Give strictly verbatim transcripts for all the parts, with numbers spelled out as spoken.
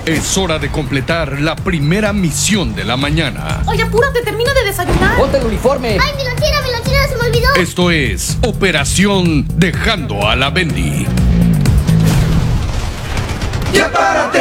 Es hora de completar la primera misión de la mañana. Oye, apúrate, termina de desayunar. ¡Ponte el uniforme! ¡Ay, mi lonchera, mi lonchera, se me olvidó! Esto es Operación Dejando a la Bendy. ¡Ya párate!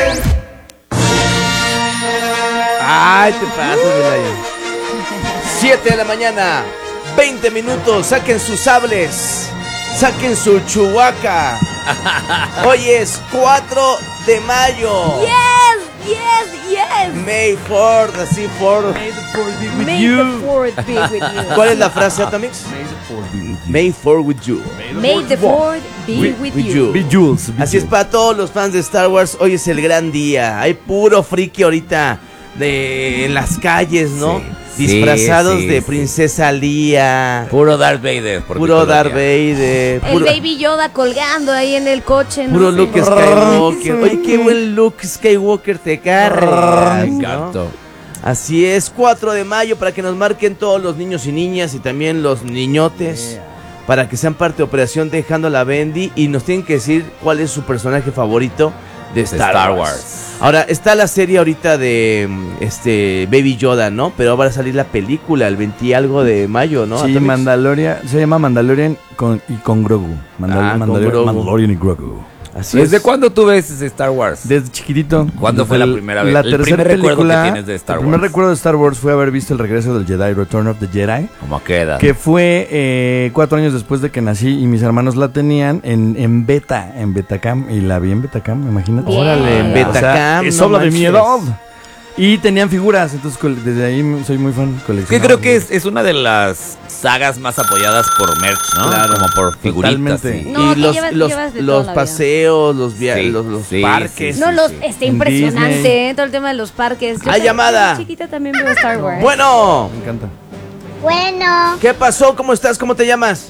Ay, te pasas, Milaya. siete de la mañana, veinte minutos. Saquen sus sables, saquen su chuhuaca. Hoy es cuatro de mayo. Yes, yes, yes. May fourth, así fourth. May the fourth be with you. ¿Cuál es la frase, Atomix? May fourth with you. May the fourth be with, with you. Be Jules. Así es para todos los fans de Star Wars. Hoy es el gran día. Hay puro friki ahorita de en las calles, ¿no? Sí, disfrazados sí, sí, de Princesa sí. Leia. Puro Darth Vader. Puro Darth Vader. Puro... El Baby Yoda colgando ahí en el coche. Puro no Luke sé. Skywalker. Oye, qué buen Luke Skywalker te cargas, ¿no? Así es, cuatro de mayo para que nos marquen todos los niños y niñas y también los niñotes. Yeah. Para que sean parte de Operación Dejando a la Bendy y nos tienen que decir cuál es su personaje favorito de Star, Star Wars. Wars. Ahora, está la serie ahorita de este Baby Yoda, ¿no? Pero va a salir la película el veinte y algo de mayo, ¿no? Sí, Mandalorian, se llama Mandalorian con, y con Grogu. Mandal ah, Mandalorian, con Grogu. Mandalorian y Grogu. Así ¿Desde es. cuándo tú ves Star Wars? Desde chiquitito. ¿Cuándo fue la primera vez? La el tercera primer película, recuerdo que tienes de Star el Wars. El primer recuerdo de Star Wars fue haber visto El Regreso del Jedi, Return of the Jedi. ¿Cómo a qué edad? Que fue eh, cuatro años después de que nací y mis hermanos la tenían en, en beta, en Betacam. Y la vi en Betacam, imagínate. Bien. Órale, en Betacam. O sea, eso no habla de manches. mi edad. Y tenían figuras, entonces desde ahí soy muy fan. Que creo que es, es una de las sagas más apoyadas por merch, ¿no? Claro, como por figuritas. Sí. No, y los, llevas, los, llevas los paseos, los, via sí, los, los sí, parques. Sí, no, sí, los, sí. está impresionante, ¿eh? Todo el tema de los parques. Yo ¡Hay llamada! chiquita también veo Star Wars. Bueno. Me encanta. Bueno. ¿Qué pasó? ¿Cómo estás? ¿Cómo te llamas?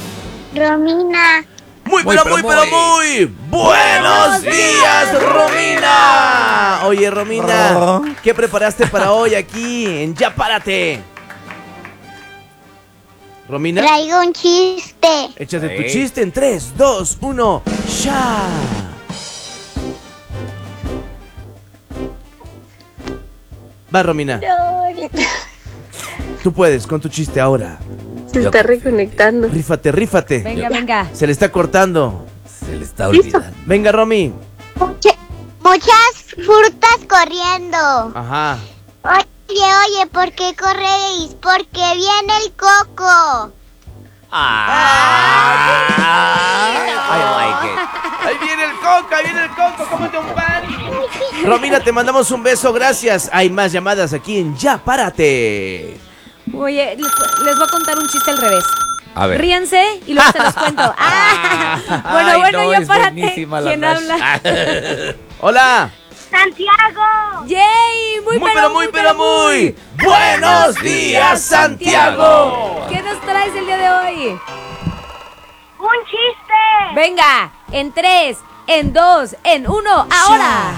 Romina. Muy, muy, pero, muy, pero muy, buenos días, Romina. Oye, Romina, ¿qué preparaste para hoy aquí en Ya Párate? Romina. Traigo un chiste. Échate sí. tu chiste en tres, dos, uno, ya. Va, Romina. Tú puedes con tu chiste ahora. Se está reconectando. Rífate, rífate. Venga, venga. Se le está cortando. Se le está olvidando. Venga, Romy. Mucha, muchas frutas corriendo. Ajá. Oye, oye, ¿por qué corréis? Porque viene el coco. Ah, I like it. Ahí viene el coco, ahí viene el coco, cómete un pan. Romina, te mandamos un beso, gracias. Hay más llamadas aquí en Ya Párate. Oye, les, les voy a contar un chiste al revés. A ver. Ríense y luego se los cuento. Ah, bueno, Ay, bueno, no, ya es párate. buenísima la ¿Quién frase. habla? Hola. Santiago. ¡Yay! Muy, Muy, pero, muy, pero muy. Buenos días, Santiago. ¿Qué nos traes el día de hoy? Un chiste. Venga, en tres, en dos, en uno, ahora.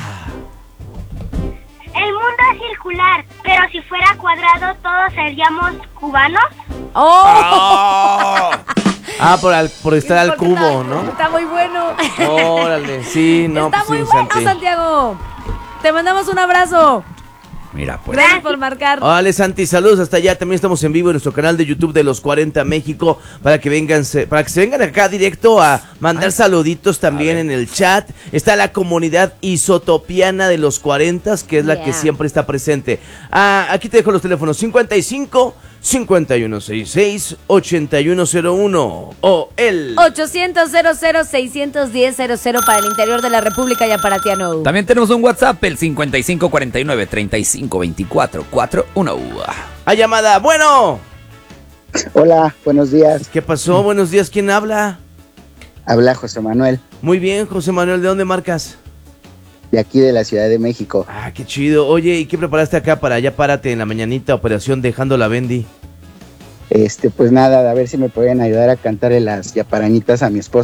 El mundo es circular, pero si fuera cuadrado, ¿todos seríamos cubanos? ¡Oh! Oh. Ah, por, al, por estar al Porque cubo, está, ¿no? Está muy bueno. Órale, sí, no. Está pues muy sí, bueno, Santi. Santiago. Te mandamos un abrazo. Mira, pues. Gracias por marcar. Órale, Santi, saludos hasta allá. También estamos en vivo en nuestro canal de YouTube de los cuarenta México para que vengan, para que se vengan acá directo a mandar Ay. saluditos también en el chat. Está la comunidad isotopiana de los cuarenta, que es la yeah. que siempre está presente. Ah, aquí te dejo los teléfonos cincuenta y cinco, cincuenta y uno sesenta y seis, ochenta y uno cero uno o el ochocientos cero cero seiscientos diez cero cero para el interior de la República Yaparatiano. También tenemos un WhatsApp, el cincuenta y cinco cuarenta y nueve treinta y cinco veinticuatro cuarenta y uno. A llamada, bueno. Hola, buenos días. ¿Qué pasó? Buenos días, ¿quién habla? Habla José Manuel. Muy bien, José Manuel, ¿de dónde marcas? De aquí de la Ciudad de México. Ah, qué chido. Oye, ¿y qué preparaste acá para Ya Párate en la mañanita, Operación Dejando la Bendy? Este, pues nada, a ver si me pueden ayudar a cantarle las yaparañitas a mi esposa.